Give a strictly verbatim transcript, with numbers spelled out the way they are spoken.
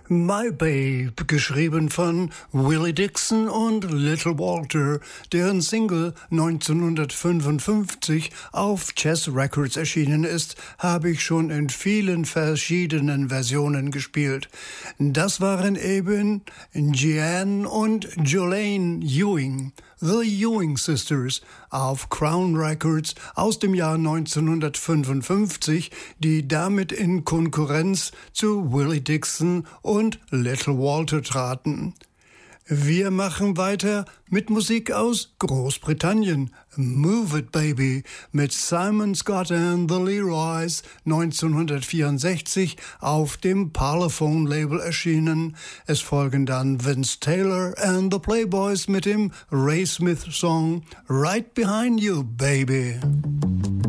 My Babe, geschrieben von Willie Dixon und Little Walter, deren Single neunzehnhundertfünfundfünfzig auf Chess Records erschienen ist, habe ich schon in vielen verschiedenen Versionen gespielt. Das waren eben Jeanne und Jolene Ewing, The Ewing Sisters, auf Crown Records aus dem Jahr neunzehnhundertfünfundfünfzig, die damit in Konkurrenz zu Willie Dixon und Little Walter traten. Wir machen weiter mit Musik aus Großbritannien. Move It Baby mit Simon Scott and the Leroys, neunzehnhundertvierundsechzig auf dem Parlophone-Label erschienen. Es folgen dann Vince Taylor and the Playboys mit dem Ray Smith-Song Right Behind You, Baby.